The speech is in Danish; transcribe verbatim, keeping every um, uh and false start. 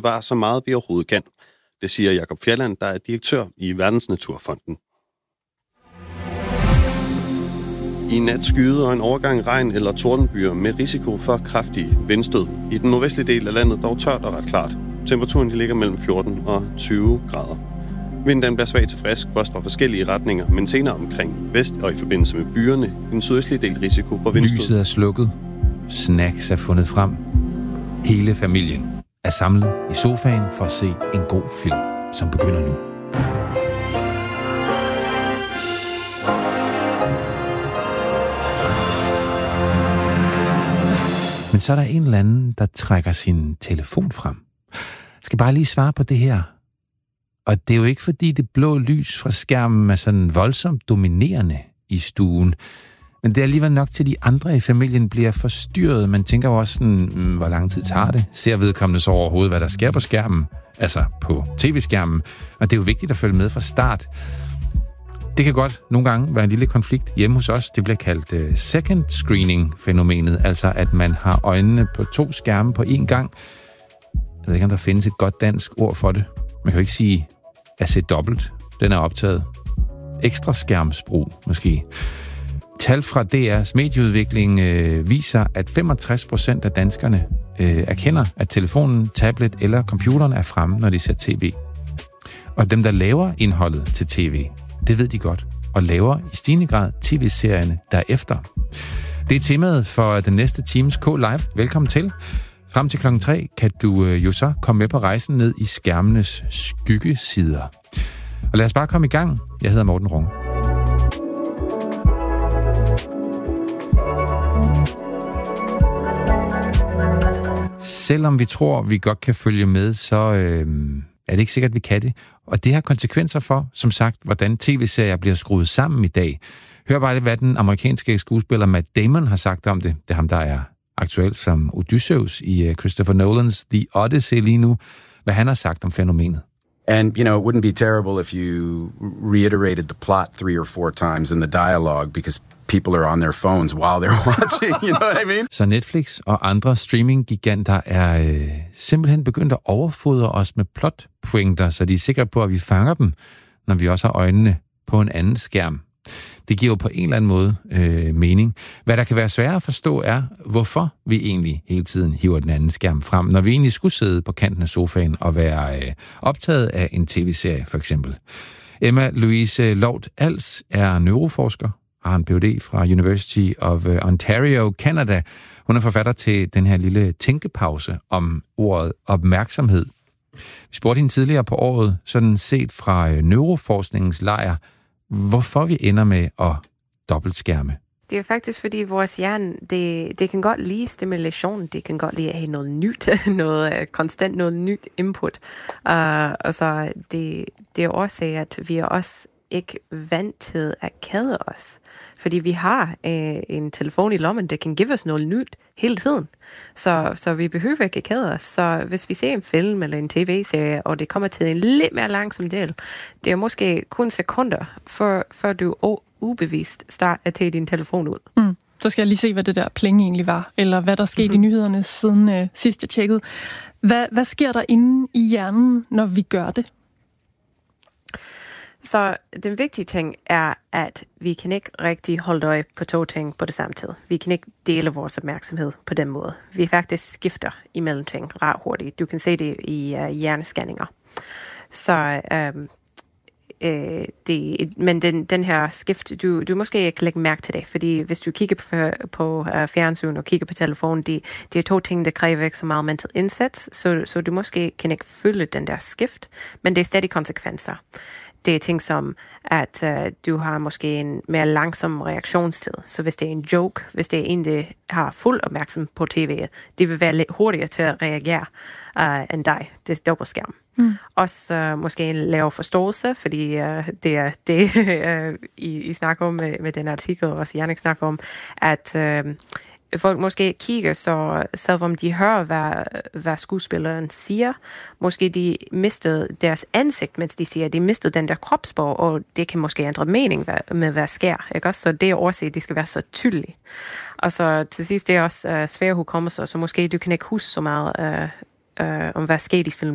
bevare så meget vi overhovedet kan. Det siger Jakob Fjelland, der er direktør i Verdensnaturfonden. I nat skyde og en overgang regn eller tordenbyer med risiko for kraftige vindstød. I den nordvestlige del af landet dog tørt og ret klart. Temperaturen de ligger mellem fjorten og tyve grader. Vinden bliver svag til frisk, først fra forskellige retninger, men senere omkring vest og i forbindelse med byerne i den sydøstlige del risiko for vindstød. Lyset er slukket. Snacks er fundet frem. Hele familien er samlet i sofaen for at se en god film, som begynder nu. Men så er der en eller anden, der trækker sin telefon frem. Jeg skal bare lige svare på det her. Og det er jo ikke, fordi det blå lys fra skærmen er sådan voldsomt dominerende i stuen. Men det er alligevel nok til, de andre i familien bliver forstyrret. Man tænker jo også sådan, hmm, hvor lang tid tager det? Ser vedkommende så overhovedet, hvad der sker på skærmen? Altså på tv-skærmen. Og det er jo vigtigt at følge med fra start. Det kan godt nogle gange være en lille konflikt hjemme hos os. Det bliver kaldt uh, second screening-fænomenet. Altså at man har øjnene på to skærme på én gang. Jeg ved ikke, om der findes et godt dansk ord for det. Man kan jo ikke sige at se dobbelt. Den er optaget. Ekstra skærmsbrug, måske. Tal fra D R's medieudvikling øh, viser, at femogtres procent af danskerne øh, erkender, at telefonen, tablet eller computeren er fremme, når de ser tv. Og dem, der laver indholdet til tv, det ved de godt, og laver i stigende grad tv-serierne derefter. Det er temaet for den næste times K-Live. Velkommen til. Frem til klokken tre kan du øh, jo så komme med på rejsen ned i skærmenes skyggesider. Og lad os bare komme i gang. Jeg hedder Morten Runge. Selvom vi tror, vi godt kan følge med, så øh, er det ikke sikkert, vi kan det. Og det har konsekvenser for, som sagt, hvordan tv-serier bliver skruet sammen i dag. Hør bare lidt, hvad den amerikanske skuespiller Matt Damon har sagt om det. Det er ham, der er aktuelt som Odysseus i Christopher Nolans The Odyssey lige nu. Hvad han har sagt om fænomenet. And, you know, it wouldn't be terrible if you reiterated the plot three or four times in the dialogue, because people are on their phones while they're watching, you know what I mean? Så Netflix og andre streaming-giganter er øh, simpelthen begyndt at overfodre os med plot-pointer, så de er sikre på, at vi fanger dem, når vi også har øjnene på en anden skærm. Det giver jo på en eller anden måde øh, mening. Hvad der kan være sværere at forstå er, hvorfor vi egentlig hele tiden hiver den anden skærm frem, når vi egentlig skulle sidde på kanten af sofaen og være øh, optaget af en tv-serie, for eksempel. Emma Louise Lord Als er neuroforsker, har en P H D fra University of Ontario, Canada. Hun er forfatter til den her lille tænkepause om ordet opmærksomhed. Vi spurgte hende tidligere på året, sådan set fra neuroforskningens lejr, hvorfor vi ender med at dobbeltskærme. Det er faktisk, fordi vores hjerne, det, det kan godt lide stimulation, det kan godt lide at have noget nyt, noget konstant noget nyt input. Uh, og så det, det er også, at vi er også ikke vant til at kede os. Fordi vi har øh, en telefon i lommen, der kan give os noget nyt hele tiden. Så, så vi behøver ikke at kede os. Så hvis vi ser en film eller en tv-serie, og det kommer til en lidt mere langsom del, det er måske kun sekunder, før, før du ubevidst starter at tage din telefon ud. Mm. Så skal jeg lige se, hvad det der pling egentlig var, eller hvad der skete mm-hmm. i nyhederne siden øh, sidst jeg tjekkede. Hvad, hvad sker der inde i hjernen, når vi gør det? Så den vigtige ting er, at vi kan ikke rigtig holde øje på to ting på det samme tid. Vi kan ikke dele vores opmærksomhed på den måde. Vi faktisk skifter imellem ting ret hurtigt. Du kan se det i uh, hjernescanninger. Så, um, øh, det, men den, den her skift, du, du måske ikke lægge mærke til det, fordi hvis du kigger på, på uh, fjernsyn og kigger på telefonen, det de er to ting, der kræver ikke så meget mental indsats, så, så du måske kan ikke følge den der skift, men det er stadig konsekvenser. Det er ting som, at uh, du har måske en mere langsom reaktionstid. Så hvis det er en joke, hvis det er en, der har fuld opmærksomhed på tv'et, det vil være lidt hurtigere til at reagere uh, end dig. Det er dobbeltskærm. Mm. Også uh, måske en lavere forståelse, fordi uh, det er det, uh, I, I snakker om med, med den artikel, og også Jannik snakker om, at uh, folk måske kigger, så selvom de hører, hvad, hvad skuespilleren siger, måske de mistede deres ansigt, mens de siger, de mistede den der kropssprog, og det kan måske ændre mening med, hvad sker, ikke også? Så det er også, at det skal være så tydeligt. Og så til sidst, det er også uh, svært hukommelse, så måske du kan ikke huske så meget uh, uh, om, hvad skete i filmen.